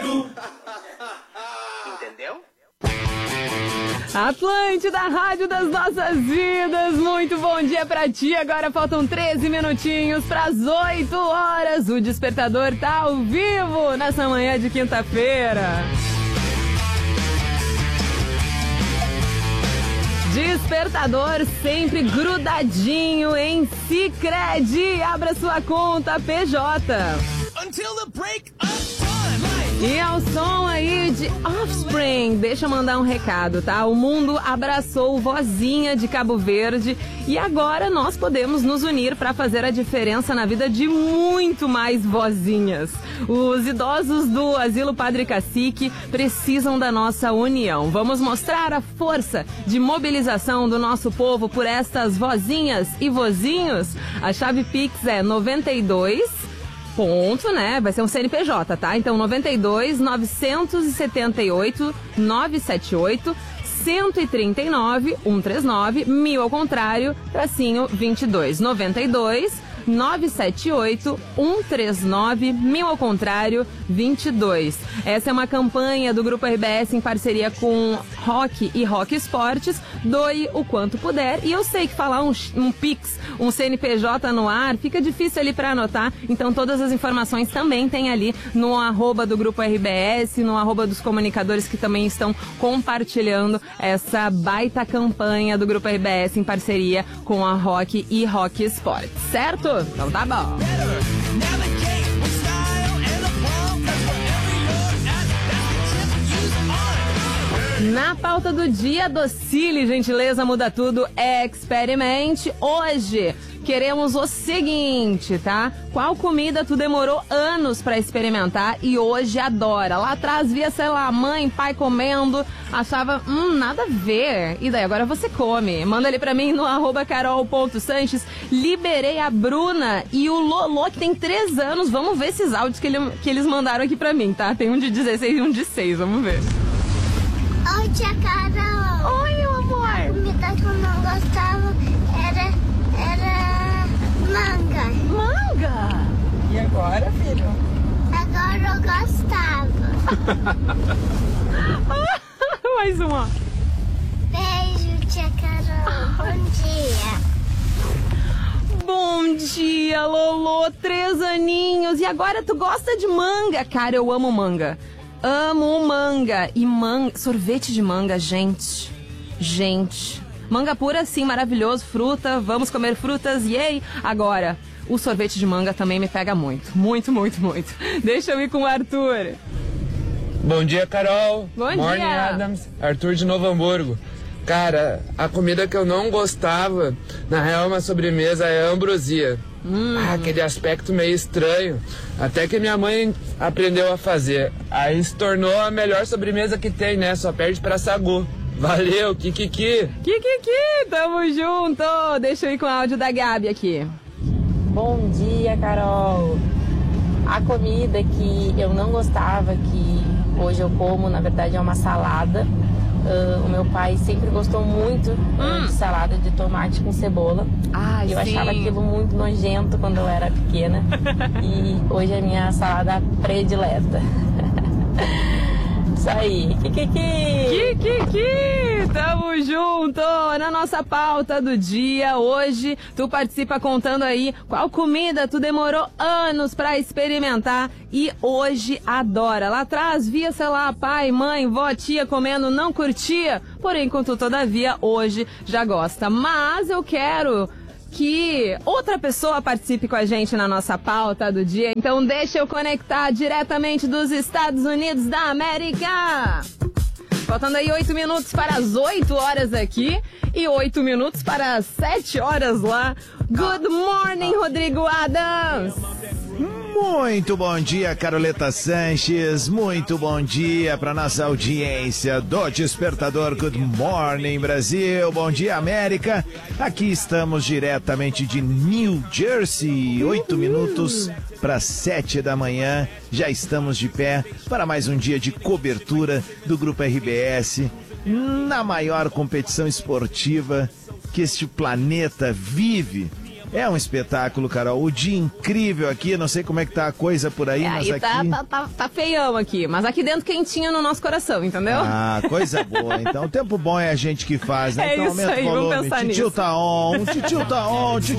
Entendeu? Atlântida, rádio das nossas vidas, muito bom dia pra ti. Agora faltam 13 minutinhos pras 8 horas. O Despertador tá ao vivo nessa manhã de quinta-feira. Despertador sempre grudadinho em Sicredi. Abra sua conta PJ. Until the break of time. E ao som aí de Offspring, deixa eu mandar um recado, tá? O mundo abraçou Vozinha de Cabo Verde e agora nós podemos nos unir para fazer a diferença na vida de muito mais vozinhas. Os idosos do Asilo Padre Cacique precisam da nossa união. Vamos mostrar a força de mobilização do nosso povo por estas vozinhas e vozinhos. A chave Pix é 92... ponto, né? Vai ser um CNPJ, tá? Então, 92 978 978 139 139 1000 ao contrário, tracinho 22 92 978 139 1000 ao contrário 22. Essa é uma campanha do Grupo RBS em parceria com Rock e Rock Esportes. Doe o quanto puder. E eu sei que falar um Pix, um CNPJ no ar, fica difícil ali para anotar. Então todas as informações também tem ali no @ do Grupo RBS, no @ dos comunicadores que também estão compartilhando essa baita campanha do Grupo RBS em parceria com a Rock e Rock Esportes. Certo? Então tá bom. Na pauta do dia, Docile, gentileza, muda tudo, experimente. Hoje queremos o seguinte, tá? Qual comida tu demorou anos pra experimentar e hoje adora? Lá atrás via, sei lá, mãe, pai comendo, achava, nada a ver. E daí agora você come. Manda ali pra mim no @carol.sanches. Liberei a Bruna e o Lolo, que tem 3 anos. Vamos ver esses áudios que eles mandaram aqui pra mim, tá? Tem um de 16 e um de 6, vamos ver. Oi, tia Carol. Oi, meu amor. A comida que eu não gostava era manga. Manga? E agora, filho? Agora eu gostava. Mais uma. Beijo, tia Carol. Bom dia. Bom dia, Lolo. 3 aninhos. E agora tu gosta de manga? Cara, eu amo manga. Amo manga. E sorvete de manga, gente. Manga pura, sim, maravilhoso. Fruta, vamos comer frutas, yay. Agora, o sorvete de manga também me pega muito. Muito. Deixa eu ir com o Arthur. Bom dia, Carol. Bom Morning, dia. Adams. Arthur de Novo Hamburgo. Cara, a comida que eu não gostava, na real, uma sobremesa é a ambrosia. Aquele aspecto meio estranho. Até que minha mãe aprendeu a fazer. Aí se tornou a melhor sobremesa que tem, né? Só perde pra sagu. Valeu, Kikiki. Tamo junto. Deixa eu ir com o áudio da Gabi aqui. Bom dia, Carol. A comida que eu não gostava, que hoje eu como, na verdade é uma salada. O meu pai sempre gostou muito de salada de tomate com cebola. Ai, eu sim. achava aquilo muito nojento quando eu era pequena. E hoje é minha salada predileta. Isso aí. Kikiki, tamo junto. Na nossa pauta do dia, hoje, tu participa contando aí qual comida tu demorou anos pra experimentar e hoje adora. Lá atrás via, sei lá, pai, mãe, vó, tia comendo, não curtia, porém, contudo, todavia, hoje já gosta. Mas eu quero que outra pessoa participe com a gente na nossa pauta do dia. Então deixa eu conectar diretamente dos Estados Unidos da América. Faltando aí 8 minutos para as 8 horas aqui e 8 minutos para as 7 horas lá. Good morning, Rodrigo Adams. Muito bom dia, Caroleta Sanches. Muito bom dia para nossa audiência do Despertador. Good morning, Brasil. Bom dia, América. Aqui estamos diretamente de New Jersey. 8 minutos para 7 da manhã. Já estamos de pé para mais um dia de cobertura do Grupo RBS na maior competição esportiva que este planeta vive. É um espetáculo, Carol. O dia incrível aqui, não sei como é que tá a coisa por aí, mas aí aqui... tá feião aqui, mas aqui dentro quentinho no nosso coração, entendeu? Ah, coisa boa. Então, o tempo bom é a gente que faz, né? É Então, isso aumenta aí, o vamos volume. pensar Titio nisso. tá on, titio tá on, titio